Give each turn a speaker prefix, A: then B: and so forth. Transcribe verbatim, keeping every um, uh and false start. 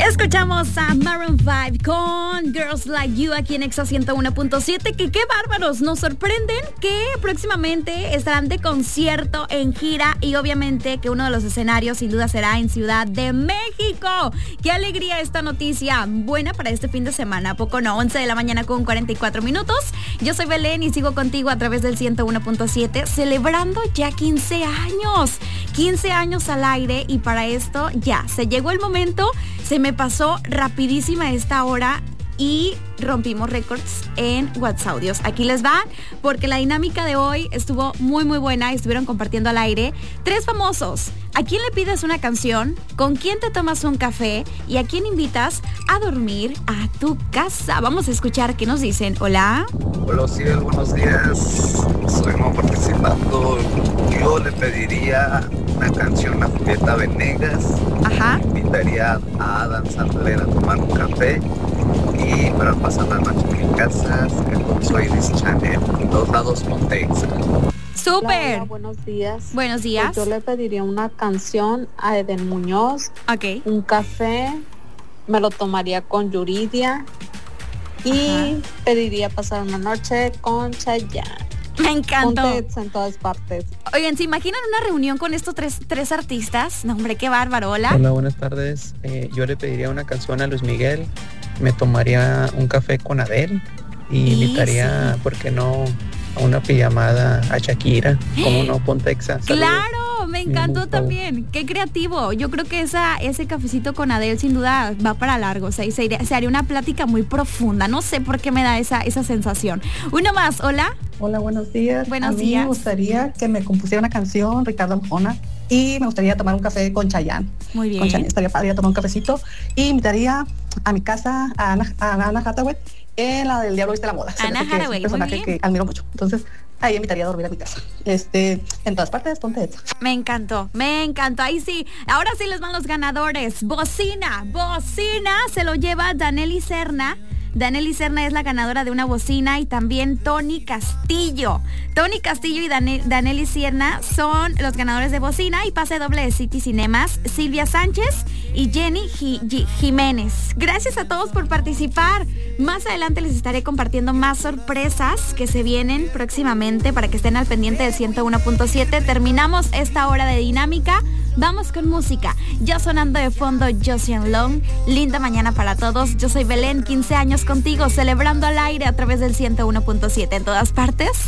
A: Escuchamos a Maroon cinco con Girls Like You aquí en Exa ciento uno punto siete. Que qué bárbaros, nos sorprenden que próximamente estarán de concierto en gira y obviamente que uno de los escenarios sin duda será en Ciudad de México. Qué alegría esta noticia, buena para este fin de semana, ¿a poco no? once de la mañana con cuarenta y cuatro minutos. Yo soy Belén y sigo contigo a través del ciento uno punto siete, celebrando ya quince años. quince años al aire y para esto ya, se llegó el momento. Se me pasó rapidísima esta hora y rompimos récords en WhatsApp Audios. Aquí les va, porque la dinámica de hoy estuvo muy muy buena y estuvieron compartiendo al aire tres famosos. ¿A quién le pides una canción? ¿Con quién te tomas un café? ¿Y a quién invitas a dormir a tu casa? Vamos a escuchar qué nos dicen. Hola.
B: Hola, Ciel, buenos días. Soy nuevo participando. Yo le pediría una canción a Julieta Venegas.
A: Ajá.
B: Invitaría a Adam Sandler a tomar un café. Y para pasar la noche en mi casa, soy Disney Channel. En todos lados, Montexa.
A: ¡Súper!
C: Hola, buenos días.
A: Buenos días.
C: Pues yo le pediría una canción a Eden Muñoz.
A: Ok.
C: Un café. Me lo tomaría con Yuridia. Y
A: Ajá.
C: pediría pasar una noche con Chayanne.
A: Me encantó.
C: Ponte en todas partes.
A: Oigan, ¿se imaginan una reunión con estos tres, tres artistas? No, hombre, qué bárbaro. Hola.
D: Hola, buenas tardes. Eh, yo le pediría una canción a Luis Miguel. Me tomaría un café con Adele. Y
A: Sí,
D: invitaría,
A: sí.
D: ¿por qué no?, a una pijamada a Shakira. ¿Cómo no? Pontexa.
A: Claro, me encantó
D: Gustavo.
A: también. Qué creativo. Yo creo que esa, ese cafecito con Adele sin duda va para largo. O sea, y se, iría- se haría una plática muy profunda. No sé por qué me da esa, esa sensación. Uno más, hola.
E: Hola, buenos días.
A: Buenos
E: a mí
A: días.
E: me gustaría que me compusiera una canción, Ricardo Arjona, y me gustaría tomar un café con Chayanne.
A: Muy bien.
E: Con Chayanne estaría padre tomar un cafecito. Y invitaría a mi casa a Ana, a Ana Hathaway en la del Diablo Viste la Moda. Se me
A: Ana
E: hace que es
A: Hathaway,
E: un
A: muy
E: personaje
A: bien.
E: que admiro mucho. Entonces, ahí invitaría a dormir a mi casa. Este, en todas partes, ponte esa.
A: Me encantó, me encantó. Ahí sí. Ahora sí les van los ganadores. Bocina, bocina se lo lleva Danely Serna. Danely Serna es la ganadora de una bocina y también Tony Castillo. Tony Castillo y Dane- Danely Serna son los ganadores de bocina y pase doble de City Cinemas, Silvia Sánchez y Jenny Ji- Ji- Jiménez. Gracias a todos por participar. Más adelante les estaré compartiendo más sorpresas que se vienen próximamente para que estén al pendiente del ciento uno punto siete. Terminamos esta hora de dinámica. Vamos con música. Ya sonando de fondo Jocelyn Long. Linda mañana para todos. Yo soy Belén, quince años contigo, celebrando al aire a través del ciento uno punto siete en todas partes.